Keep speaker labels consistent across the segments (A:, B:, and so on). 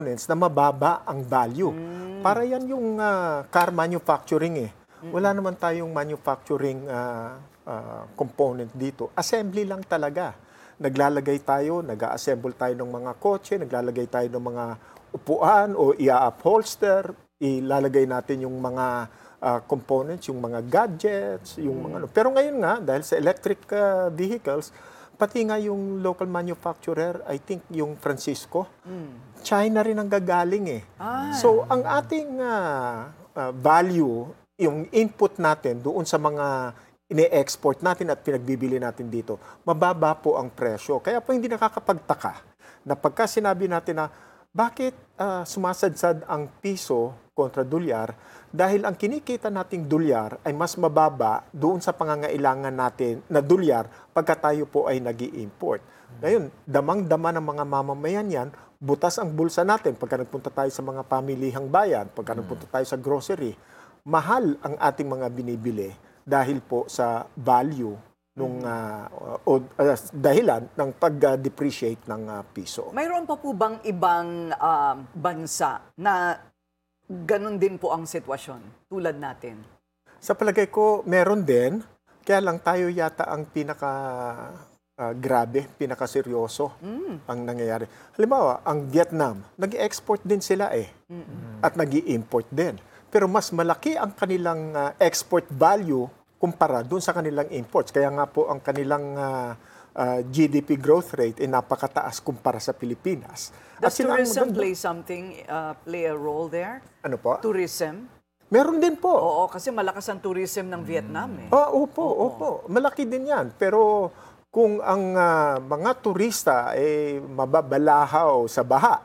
A: components na mababa ang value. Para yan yung car manufacturing eh. Wala naman tayong manufacturing component dito. Assembly lang talaga. Naglalagay tayo, nag-assemble tayo ng mga kotse, naglalagay tayo ng mga upuan o i-upholster, ilalagay natin yung mga components, yung mga gadgets, yung mga ano. Pero ngayon nga, dahil sa electric vehicles, pati nga yung local manufacturer, I think yung Francisco, China rin ang gagaling eh. So, ang ating value, yung input natin doon sa mga ini-export natin at pinagbibili natin dito, mababa po ang presyo. Kaya po hindi nakakapagtaka na pagka sinabi natin na bakit sumasadsad ang piso kontra dolyar dahil ang kinikita nating dolyar ay mas mababa doon sa pangangailangan natin na dolyar pagka tayo po ay nag-i-import. Ngayon, damang-dama ng mga mamamayan yan, butas ang bulsa natin pagka nagpunta tayo sa mga pamilihang bayan, pagka nagpunta tayo sa grocery, mahal ang ating mga binibili dahil po sa value nung dahilan ng pag-depreciate ng piso.
B: Mayroon pa po bang ibang bansa na ganun din po ang sitwasyon tulad natin?
A: Sa palagay ko, meron din. Kaya lang tayo yata ang grabe, pinakaseryoso ang nangyayari. Halimbawa, ang Vietnam, nag-export din sila eh. At nag-i-import din. Pero mas malaki ang kanilang export value kumpara dun sa kanilang imports. Kaya nga po ang kanilang GDP growth rate ay napakataas kumpara sa Pilipinas.
B: Does tourism play a role there?
A: Ano po?
B: Tourism?
A: Meron din po.
B: Oo, kasi malakas ang tourism ng Vietnam eh.
A: Opo. Malaki din yan. Pero kung ang mga turista ay mababalahaw sa baha,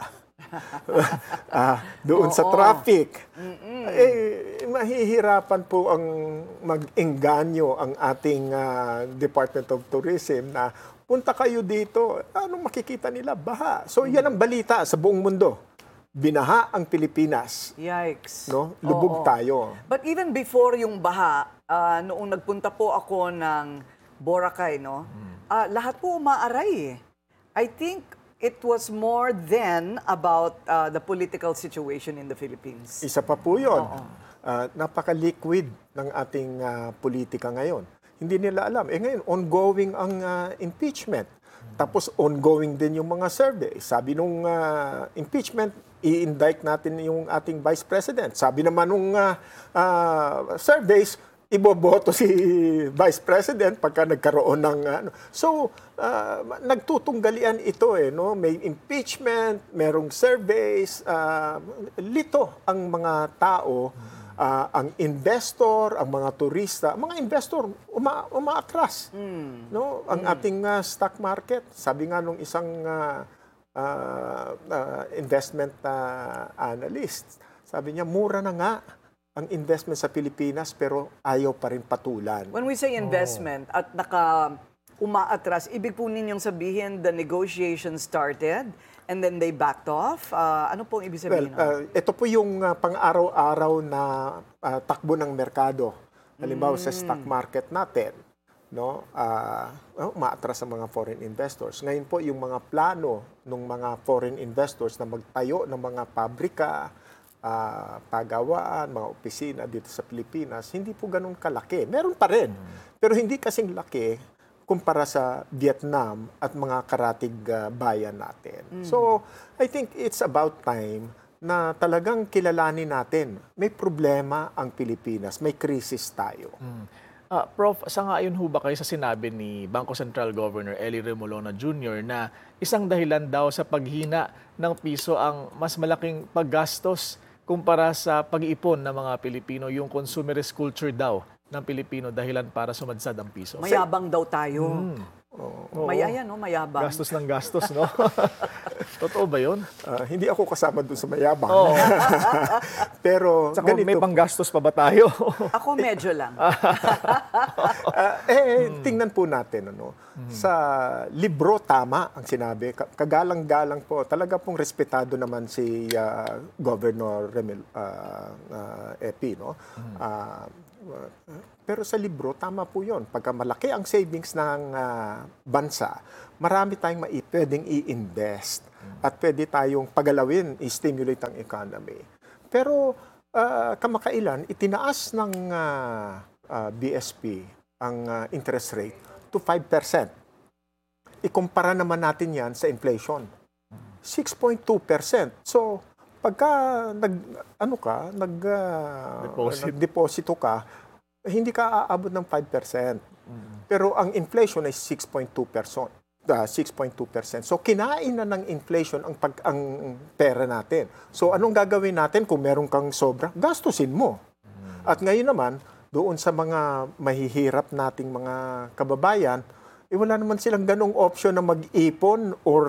A: doon sa traffic, mahihirapan po ang mag-engganyo ang ating Department of Tourism na punta kayo dito, anong makikita nila? Baha. So yan ang balita sa buong mundo. Binaha ang Pilipinas.
B: Yikes.
A: No? Lubog tayo.
B: But even before yung baha, noong nagpunta po ako ng Boracay, no? Lahat po umaaray eh. I think it was more then about the political situation in the Philippines.
A: Isa pa po yun. Napaka-liquid ng ating politika ngayon. Hindi nila alam. Ngayon, ongoing ang impeachment. Tapos ongoing din yung mga survey. Sabi nung impeachment, i-indict natin yung ating Vice President. Sabi naman nung surveys, iboboto si Vice President pagka nagkaroon ng So, nagtutunggalian ito eh, no? May impeachment, merong surveys, lito ang mga tao, ang investor, ang mga turista, mga investor umaatras, no? Ang ating stock market, sabi nga nung isang investment analyst, sabi niya mura na nga ang investment sa Pilipinas pero ayaw pa rin patulan.
B: When we say investment at umaatras, ibig po ninyong sabihin the negotiation started and then they backed off? Ano pong ibig sabihin?
A: Ito po yung pang-araw-araw na takbo ng merkado. Halimbawa sa stock market natin, no? Umaatras ang mga foreign investors. Ngayon po yung mga plano ng mga foreign investors na magtayo ng mga pabrika, pagawaan, mga opisina dito sa Pilipinas, hindi po ganun kalaki. Meron pa rin, pero hindi kasing laki kumpara sa Vietnam at mga karatig bayan natin. So, I think it's about time na talagang kilalanin natin, may problema ang Pilipinas, may krisis tayo.
C: Prof, sang-ayon ho ba kayo sa sinabi ni Bangko Sentral Governor Eli Remolona Jr. na isang dahilan daw sa paghina ng piso ang mas malaking paggastos kumpara sa pag-iipon ng mga Pilipino, yung consumerist culture daw ng Pilipino dahilan para sumadsad ang piso?
B: Mayabang daw tayo. Mayabang.
C: Gastos ng gastos, no? Totoo ba yun?
A: Hindi ako kasama doon sa mayabang. Pero
C: Saka ganito, may panggastos pa ba tayo?
B: Ako medyo lang.
A: Tingnan po natin. Sa libro, tama ang sinabi. Kagalang-galang po. Talaga pong respetado naman si Governor Epi. Pero sa libro, tama po yun. Pagka malaki ang savings ng bansa, marami tayong pwedeng i-invest at pwede tayong pagalawin, i-stimulate ang economy. Pero kamakailan, itinaas ng BSP ang interest rate to 5%. Ikumpara naman natin yan sa inflation. 6.2%. So, pagka nagdeposito ka, hindi ka aabot ng 5%. Pero ang inflation ay 6.2%. 6.2%. So, kinain na ng inflation ang pera natin. So, anong gagawin natin kung meron kang sobra? Gastusin mo. At ngayon naman, doon sa mga mahihirap nating mga kababayan, wala naman silang ganong option na mag-ipon or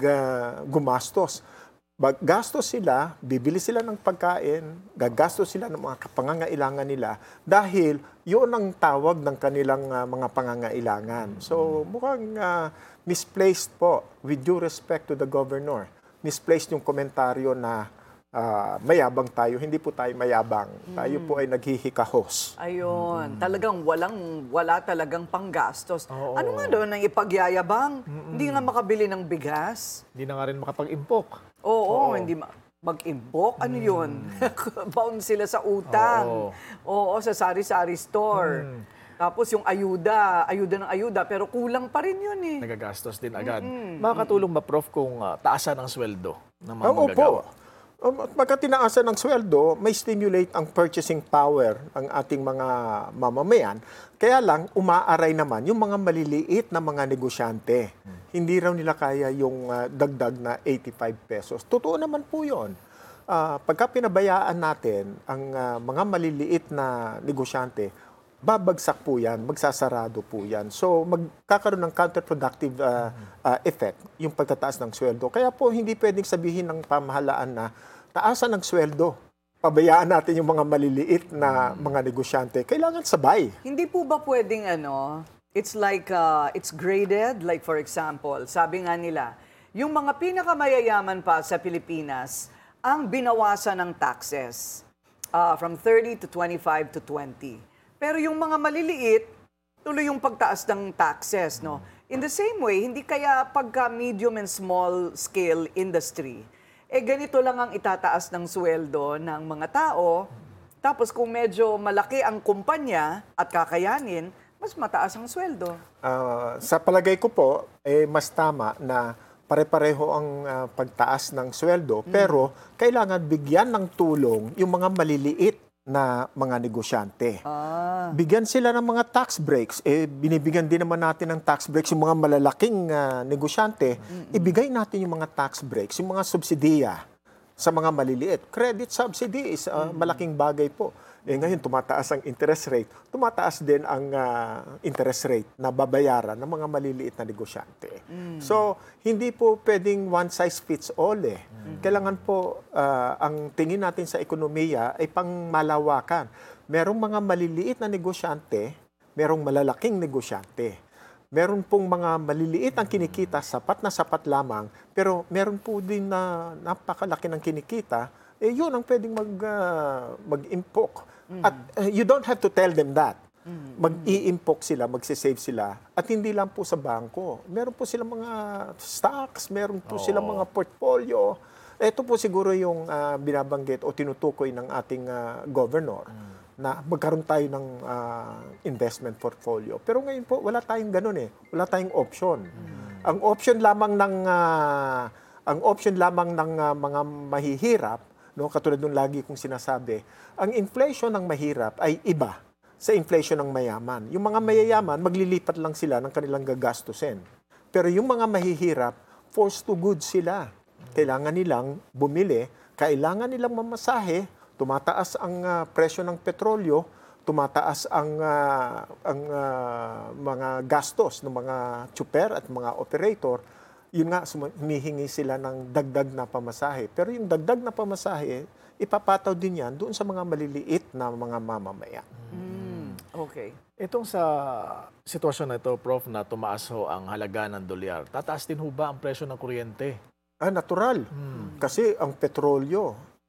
A: gumastos. Gastos sila, bibili sila ng pagkain, gagastos sila ng mga pangangailangan nila dahil yun ang tawag ng kanilang mga pangangailangan. So mukhang misplaced po, with due respect to the governor, misplaced yung komentaryo na mayabang tayo. Hindi po tayo mayabang. Tayo po ay naghihikahos.
B: Ayun, talagang wala talagang panggastos.
C: Oo.
B: Ano nga doon ang ipagyayabang? Hindi nga makabili ng bigas.
C: Hindi na nga rin makapag-impok.
B: Oo, hindi mag-imbok. Ano yun? Bound sila sa utang. Oo, sa sari-sari store. Tapos yung ayuda ng ayuda, pero kulang pa rin yun eh.
C: Nagagastos din agad. Makakatulong ba, Prof, kung taasan ang sweldo ng mga
A: Opo.
C: manggagawa?
A: Pagka tinaasan ng sweldo, may stimulate ang purchasing power ng ating mga mamamayan. Kaya lang, umaaray naman yung mga maliliit na mga negosyante. Hindi raw nila kaya yung dagdag na 85 pesos. Totoo naman po yun. Pagka pinabayaan natin ang mga maliliit na negosyante, babagsak po yan, magsasarado po yan. So, magkakaroon ng counterproductive effect yung pagtataas ng sweldo. Kaya po, hindi pwedeng sabihin ng pamahalaan na taasan ng sweldo. Pabayaan natin yung mga maliliit na mga negosyante. Kailangan sabay.
B: Hindi po ba pwedeng it's like, it's graded, like for example, sabi nga nila, yung mga pinakamayayaman pa sa Pilipinas, ang binawasan ng taxes from 30 to 25 to 20. Pero yung mga maliliit, tuloy yung pagtaas ng taxes, no? In the same way, hindi kaya pagka medium and small scale industry, ganito lang ang itataas ng sweldo ng mga tao, tapos kung medyo malaki ang kumpanya at kakayanin, mas mataas ang sweldo.
A: Sa palagay ko po, mas tama na pare-pareho ang pagtaas ng sweldo, pero kailangan bigyan ng tulong yung mga maliliit na mga negosyante. Bigyan sila ng mga tax breaks. Binibigyan din naman natin ng tax breaks yung mga malalaking negosyante. Ibigay natin yung mga tax breaks, yung mga subsidiya sa mga maliliit. Credit subsidy is malaking bagay po. Ngayon, tumataas ang interest rate. Tumataas din ang interest rate na babayaran ng mga maliliit na negosyante. So, hindi po pwedeng one size fits all eh. Kailangan po, ang tingin natin sa ekonomiya ay pangmalawakan. Merong mga maliliit na negosyante, merong malalaking negosyante. Meron pong mga maliliit ang kinikita, sapat na sapat lamang, pero meron po din na napakalaki ng kinikita, yun ang pwedeng mag-impok. At you don't have to tell them that. Mag-i-impok sila, magsisave sila. At hindi lang po sa bangko. Meron po silang mga stocks, meron po silang mga portfolio. Ito po siguro yung binabanggit o tinutukoy ng ating governor na magkaroon tayo ng investment portfolio. Pero ngayon po, wala tayong ganun eh. Wala tayong option. Ang option lamang ng mga mahihirap, no, katulad nung lagi kong sinasabi, ang inflation ng mahirap ay iba sa inflation ng mayaman. Yung mga mayayaman, maglilipat lang sila ng kanilang gagastusin. Pero yung mga mahihirap, forced to goods sila. Kailangan nilang bumili, kailangan nilang mamasahe, tumataas ang presyo ng petrolyo, tumataas ang mga gastos ng mga tsuper at mga operator. Yun nga, humihingi sila ng dagdag na pamasahe. Pero yung dagdag na pamasahe, ipapataw din yan doon sa mga maliliit na mga mamamayan.
B: Okay.
C: Itong sa sitwasyon na ito, Prof, na tumaas ho ang halaga ng dolyar, tataas din ho ba ang presyo ng kuryente?
A: Natural. Kasi ang petrolyo,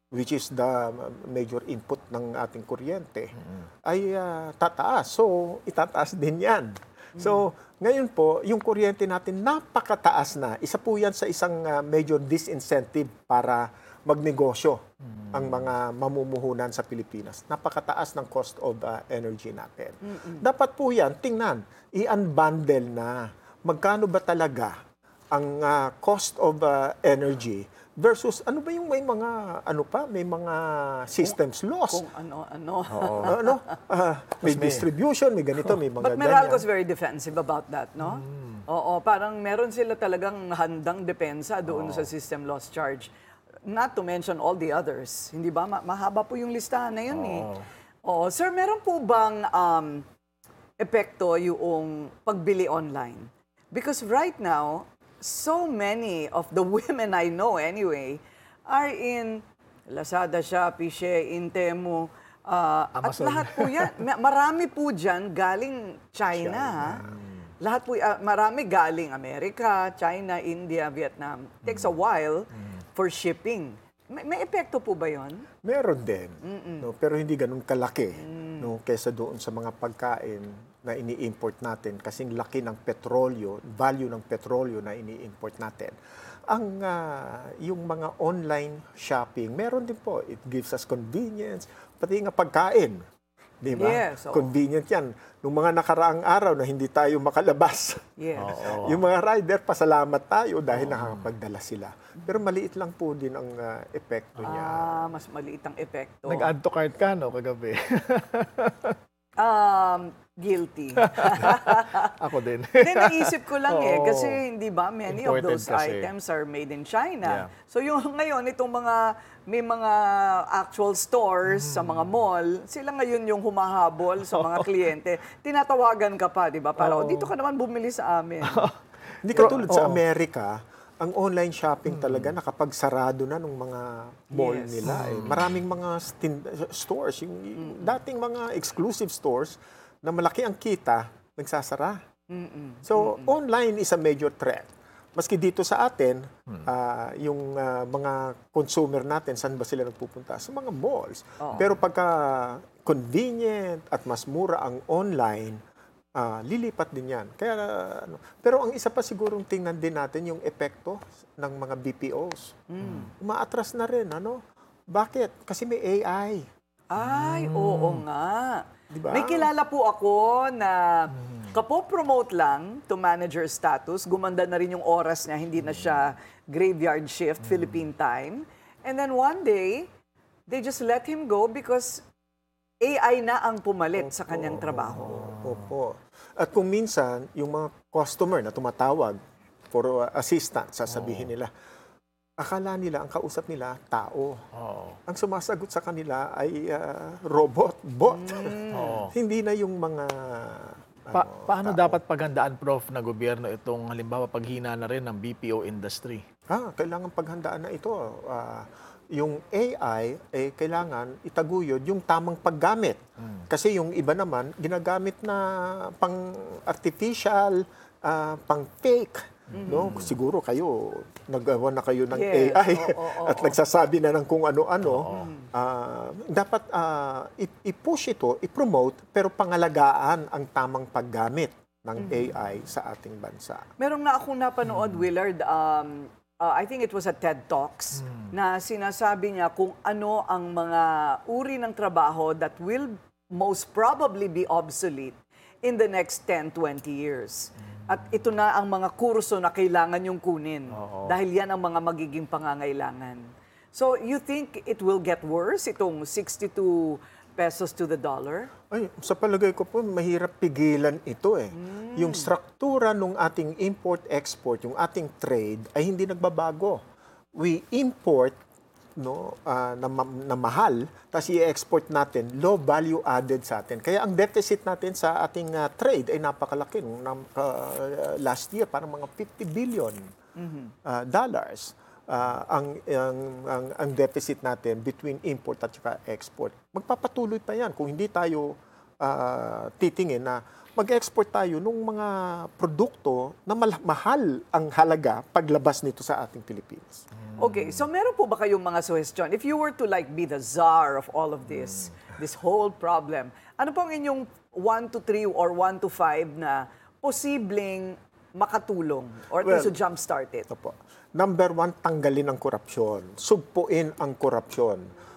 A: which is the major input ng ating kuryente, ay tataas. So, itataas din yan. So, ngayon po, yung kuryente natin napakataas na. Isa po yan sa isang major disincentive para magnegosyo ang mga mamumuhunan sa Pilipinas. Napakataas ng cost of energy natin. Dapat po yan, tingnan, i-unbundle na magkano ba talaga ang cost of energy versus ano ba yung may mga systems loss.
B: Kung ano-ano.
A: May distribution, may ganito, may mga
B: But
A: ganyan.
B: Meralco's very defensive about that, no? Oo, parang meron sila talagang handang depensa doon sa system loss charge. Not to mention all the others. Hindi ba? Mahaba po yung listahan na yun eh. Oo. Sir, meron po bang epekto yung pagbili online? Because right now, so many of the women I know anyway are in Lazada, Shopee, Shein, Temu, at
C: Amazon.
B: lahat po yan. Marami po dyan galing China. Ha? Lahat po, marami galing Amerika, China, India, Vietnam. Takes a while for shipping. May epekto po ba yon?
A: Meron din, no, pero hindi ganun kalaki no, kesa doon sa mga pagkain na ini-import natin kasing laki ng petrolyo, value ng petrolyo na ini-import natin. Ang yung mga online shopping, meron din po. It gives us convenience, pati nga pagkain. Di ba?
B: Yes, oo.
A: Convenient yan. Nung mga nakaraang araw na hindi tayo makalabas,
B: Yes.
A: yung mga rider, pasalamat tayo dahil nakakapagdala sila. Pero maliit lang po din ang epekto niya.
B: Mas maliit ang epekto.
C: Nag-add to cart ka, no, kagabi.
B: Guilty.
C: Ako din.
B: Hindi, naisip ko lang
C: Oo.
B: kasi hindi ba many of
C: Imported
B: those
C: kasi.
B: items are made in China.
C: Yeah.
B: So yung ngayon, itong may mga actual stores sa mga mall, sila ngayon yung humahabol sa mga kliyente. Tinatawagan ka pa, di ba? Para, dito ka naman bumili sa amin.
A: Hindi katulad sa Amerika, ang online shopping talaga nakapagsarado na ng mga mall
B: Yes.
A: nila. Maraming mga stores, yung dating mga exclusive stores na malaki ang kita, nagsasara. So, online is a major threat. Maski dito sa atin, yung mga consumer natin, saan ba sila nagpupunta? Sa mga malls. Pero pagka convenient at mas mura ang online, lilipat din yan. Kaya, pero ang isa pa sigurong tingnan din natin yung epekto ng mga BPOs. Umaatras na rin, ano? Bakit? Kasi may AI.
B: Ay, oo nga.
A: Diba?
B: May kilala po ako na kapo-promote lang to manager status. Gumanda na rin yung oras niya. Hindi na siya graveyard shift, Philippine time. And then one day, they just let him go because AI na ang pumalit sa kanyang trabaho.
A: Opo. At kung minsan, yung mga customer na tumatawag for assistance, sasabihin nila, akala nila, ang kausap nila, tao. Ang sumasagot sa kanila ay robot, bot. Hindi na yung mga...
C: Paano dapat paghandaan, Prof, na gobyerno itong halimbawa paghina na rin ng BPO industry?
A: Kailangan paghandaan na ito. Yung AI, kailangan itaguyod yung tamang paggamit. Kasi yung iba naman, ginagamit na pang-artificial, pang-fake. No? Siguro kayo, nagawa na kayo ng
B: Yes.
A: AI at
B: Oo.
A: nagsasabi na ng kung ano-ano. Dapat i-push ito, i-promote, pero pangalagaan ang tamang paggamit ng AI sa ating bansa.
B: Meron nga akong napanood, Willard, I think it was at TED Talks, na sinasabi niya kung ano ang mga uri ng trabaho that will most probably be obsolete in the next 10, 20 years. At ito na ang mga kurso na kailangan yung kunin. Dahil yan ang mga magiging pangangailangan. So, you think it will get worse, itong 62 pesos to the dollar?
A: Ay, sa palagay ko po, mahirap pigilan ito eh. Yung struktura ng ating import-export, yung ating trade, ay hindi nagbabago. We import na mahal, tapos i-export natin, low value added sa atin. Kaya ang deficit natin sa ating trade ay napakalaki. Last year, parang mga 50 billion dollars. Ang deficit natin between import at saka export. Magpapatuloy pa yan kung hindi tayo titingin na mag-export tayo ng mga produkto na mahal ang halaga paglabas nito sa ating Pilipinas.
B: Okay, so meron po ba kayong mga suggestion? If you were to like be the czar of all of this, this whole problem, ano pong inyong 1 to 3 or 1 to 5 na posibleng makatulong or at least to jumpstart it?
A: Ito po. Number 1, tanggalin ang korupsyon. Sugpuin ang korupsyon.